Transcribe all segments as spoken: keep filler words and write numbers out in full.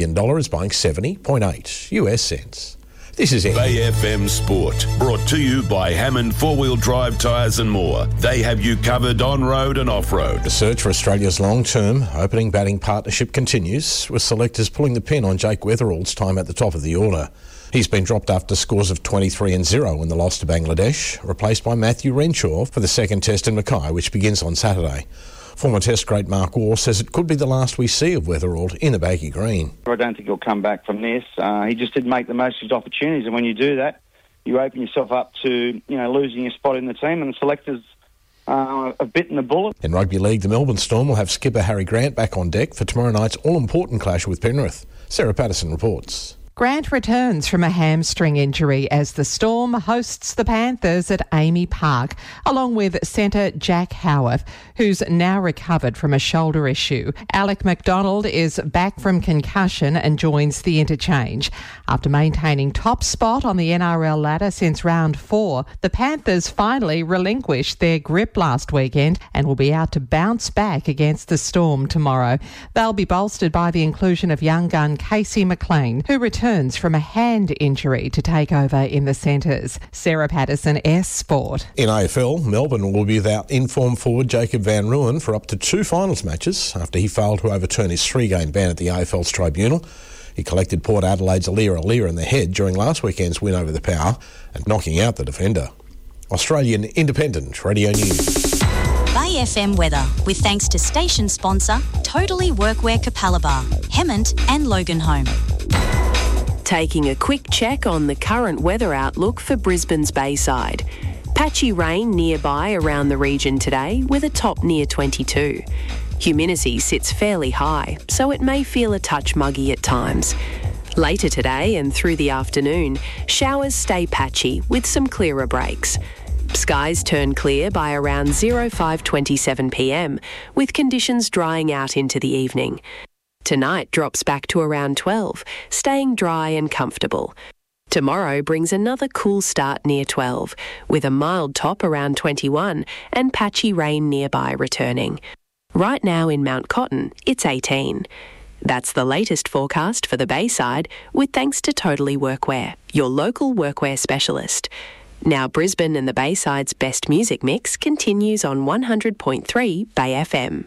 dollar is buying seventy point eight U S cents. This is it. Bay F M Sport, brought to you by Hammond Four-Wheel Drive Tyres and more. They have you covered on-road and off-road. The search for Australia's long-term opening batting partnership continues, with selectors pulling the pin on Jake Weatherall's time at the top of the order. He's been dropped after scores of twenty-three and zero in the loss to Bangladesh, replaced by Matthew Renshaw for the second test in Mackay, which begins on Saturday. Former Test great Mark Waugh says it could be the last we see of Weatherall in the baggy green. I don't think he'll come back from this. Uh, he just didn't make the most of his opportunities, and when you do that, you open yourself up to, you know, losing your spot in the team, and the selectors uh, have bitten the bullet. In rugby league, the Melbourne Storm will have skipper Harry Grant back on deck for tomorrow night's all-important clash with Penrith. Sarah Patterson reports. Grant returns from a hamstring injury as the Storm hosts the Panthers at Amy Park, along with centre Jack Howarth, who's now recovered from a shoulder issue. Alec McDonald is back from concussion and joins the interchange. After maintaining top spot on the N R L ladder since round four, the Panthers finally relinquished their grip last weekend and will be out to bounce back against the Storm tomorrow. They'll be bolstered by the inclusion of young gun Casey McLean, who returns from a hand injury to take over in the centres. Sarah Patterson, S Sport. In A F L, Melbourne will be without informed forward Jacob van Rooyen for up to two finals matches after he failed to overturn his three-game ban at the A F L's tribunal. He collected Port Adelaide's Alira Alira in the head during last weekend's win over the Power and knocking out the defender. Australian Independent Radio News. Bay F M weather, with thanks to station sponsor Totally Workwear Capalaba, Hemmant and Loganholme. Taking a quick check on the current weather outlook for Brisbane's Bayside. Patchy rain nearby around the region today, with a top near twenty-two. Humidity sits fairly high, so it may feel a touch muggy at times. Later today and through the afternoon, showers stay patchy with some clearer breaks. Skies turn clear by around oh five twenty-seven p m, with conditions drying out into the evening. Tonight drops back to around twelve, staying dry and comfortable. Tomorrow brings another cool start near twelve, with a mild top around twenty-one and patchy rain nearby returning. Right now in Mount Cotton, it's eighteen. That's the latest forecast for the Bayside, with thanks to Totally Workwear, your local workwear specialist. Now Brisbane and the Bayside's best music mix continues on one hundred point three Bay F M.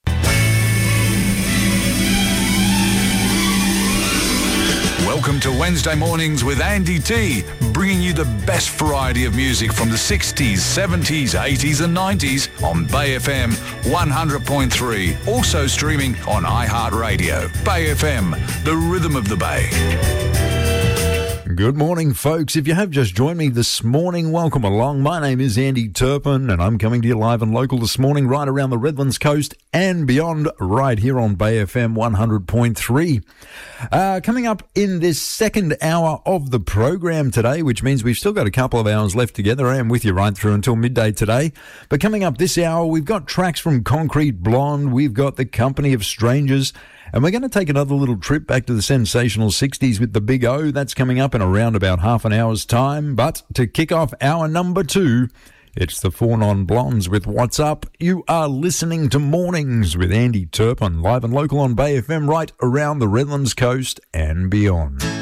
Welcome to Wednesday Mornings with Andy T, bringing you the best variety of music from the sixties, seventies, eighties and nineties on Bay F M one hundred point three. Also streaming on iHeartRadio. Bay F M, the rhythm of the Bay. Good morning, folks. If you have just joined me this morning, welcome along. My name is Andy Turpin, and I'm coming to you live and local this morning right around the Redlands coast and beyond, right here on Bay F M one hundred point three. Uh, coming up in this second hour of the program today, which means we've still got a couple of hours left together. I am with you right through until midday today. But coming up this hour, we've got tracks from Concrete Blonde, we've got The Company of Strangers, and we're going to take another little trip back to the sensational sixties with the Big O. That's coming up in around about half an hour's time. But to kick off hour number two, it's the Four Non-Blondes with What's Up. You are listening to Mornings with Andy Turpin, live and local on Bay F M, right around the Redlands coast and beyond.